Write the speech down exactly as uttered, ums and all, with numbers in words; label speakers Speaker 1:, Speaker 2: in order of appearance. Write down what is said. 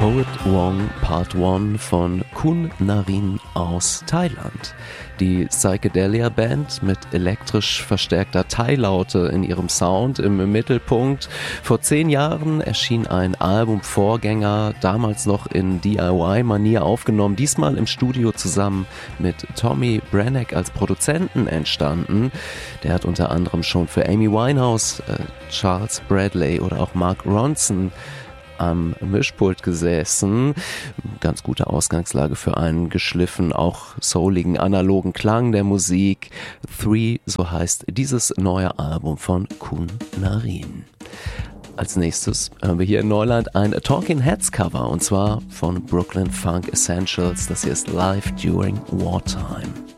Speaker 1: Poet Wong Part eins von Kun Narin aus Thailand. Die Psychedelia-Band mit elektrisch verstärkter Thai-Laute in ihrem Sound im Mittelpunkt. Vor zehn Jahren erschien ein Albumvorgänger, damals noch in D I Y-Manier aufgenommen, diesmal im Studio zusammen mit Tommy Branagh als Produzenten entstanden. Der hat unter anderem schon für Amy Winehouse, äh, Charles Bradley oder auch Mark Ronson am Mischpult gesessen. Ganz gute Ausgangslage für einen geschliffen, auch souligen, analogen Klang der Musik. Three, so heißt dieses neue Album von Kun Narin. Als nächstes hören wir hier in Neuland ein Talking Heads Cover, und zwar von Brooklyn Funk Essentials. Das hier ist Live During Wartime.